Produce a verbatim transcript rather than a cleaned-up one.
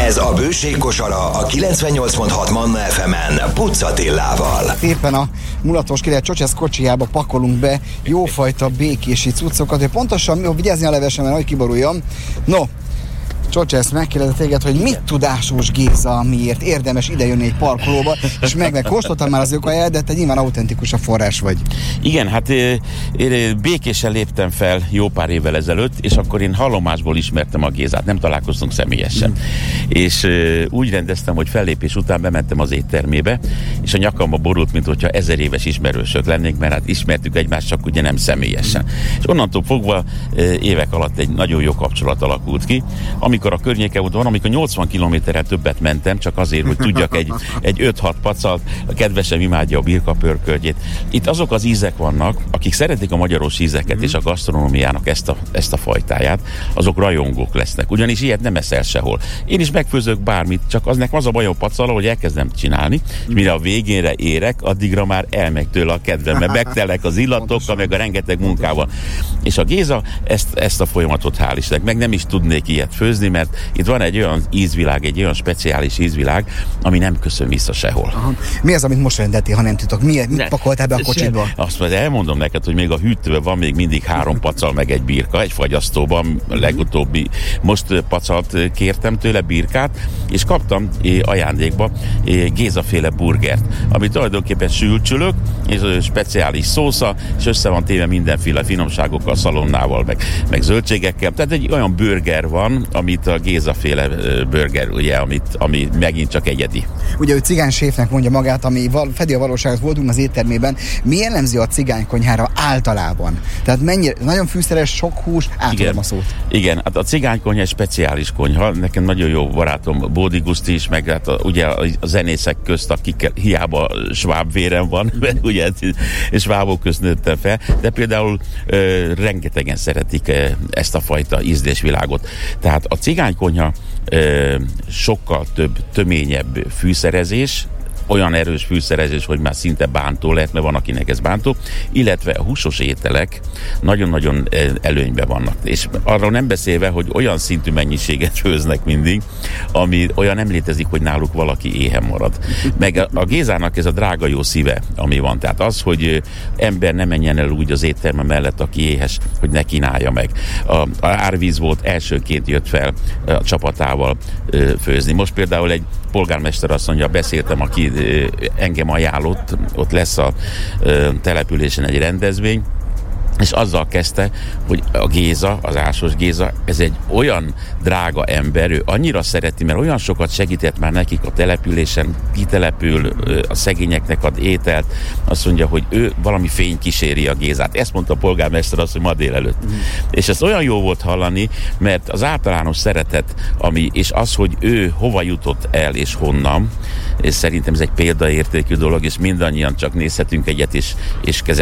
Ez a Bőség kosara a kilencvennyolc pont hat Manna ef emen Pucz Attilával. Éppen a mulatos király Csocsesz kocsijába pakolunk be jófajta békési cuccokat, hogy pontosan vigyázni a levesen, mert hogy kiboruljam. No, Csocsesz, megkérdezett téged, hogy mit tud Ásós Géza, miért érdemes idejönni egy parkolóba, és meg meg kóstoltam már az ő kajáját, de te nyilván autentikus a forrás vagy. Igen, hát én Békésen léptem fel jó pár évvel ezelőtt, és akkor én hallomásból ismertem a Gézát, nem találkoztunk személyesen. Mm. És úgy rendeztem, hogy fellépés után bementem az éttermébe, és a nyakamba borult, mint hogyha ezer éves ismerősök lennénk, mert hát ismertük egymást, csak ugye nem személyesen. Mm. És onnantól fogva évek alatt egy nagyon jó kapcsolat alakult ki. Amikor a környéke út van, amikor nyolcvan kilométerrel többet mentem, csak azért, hogy tudjak egy, egy öt-hat pacalt, a kedvesem imádja a birkapörköltjét. Itt azok az ízek vannak, akik szeretik a magyaros ízeket mm. és a gasztronómiának ezt a, ezt a fajtáját, azok rajongók lesznek. Ugyanis ilyet nem eszel sehol. Én is megfőzök bármit, csak az nekem az a bajom pacala, hogy elkezdem csinálni, és mire a végénre érek, addigra már elmegy tőle a kedvem, mert megtelek az illatokkal, meg a rengeteg munkával. És a Géza ezt, ezt a folyamatot hál' Istennek, meg nem is tudnék ilyet főzni, mert itt van egy olyan ízvilág, egy olyan speciális ízvilág, ami nem köszön vissza sehol. Aha. Mi az, amit most rendeltél, ha nem tudok? Mi, mit pakoltál be a kocsidba? Azt majd elmondom neked, hogy még a hűtőben van még mindig három pacal, meg egy birka, egy fagyasztóban, legutóbbi. Most pacalt kértem tőle, birkát, és kaptam ajándékba Gézaféle burgert, ami tulajdonképpen sülcsülök, és speciális szósza, és össze van téve mindenféle finomságokkal, szalonnával, meg, meg zöldségekkel. Tehát egy olyan burger van, amit a Gézaféle burger, ugye, amit, ami megint csak egyedi. Ugye ő cigányséfnek mondja magát, ami val- fedi a valóságot, voltunk az éttermében. Mi jellemző a cigánykonyhára általában? Tehát mennyire, nagyon fűszeres, sok hús, átadom a szót. Igen, hát a cigánykonyha egy speciális konyha. Nekem nagyon jó barátom Bódi Guszti is, meg hát a, ugye a, a zenészek közt, akik hiába sváb vérem van, mert ugye svábok közt nőttem fel, de például ö, rengetegen szeretik ö, ezt a fajta ízlésvilágot. Tehát a cigánykonyha ö, sokkal több, töményebb fűszerezés, olyan erős fűszerezés, hogy már szinte bántó lehet, mert van, akinek ez bántó, illetve a húsos ételek nagyon-nagyon előnyben vannak. És arról nem beszélve, hogy olyan szintű mennyiséget főznek mindig, ami olyan nem létezik, hogy náluk valaki éhen marad. Meg a Gézának ez a drága jó szíve, ami van. Tehát az, hogy ember ne menjen el úgy az étterme mellett, aki éhes, hogy ne kínálja meg. A, a árvíz volt, elsőként jött fel a csapatával főzni. Most például egy polgármester azt mondja, beszéltem, aki engem ajánlott, ott lesz a településen egy rendezvény, és azzal kezdte, hogy a Géza, az Ásós Géza, ez egy olyan drága ember, ő annyira szereti, mert olyan sokat segített már nekik a településen, kitelepül, a szegényeknek ad ételt, azt mondja, hogy ő valami fény kíséri a Gézát. Ezt mondta a polgármester azt, hogy ma délelőtt. Mm. És ez olyan jó volt hallani, mert az általános szeretet, ami, és az, hogy ő hova jutott el és honnan, és szerintem ez egy példaértékű dolog, és mindannyian csak nézhetünk egyet, és, és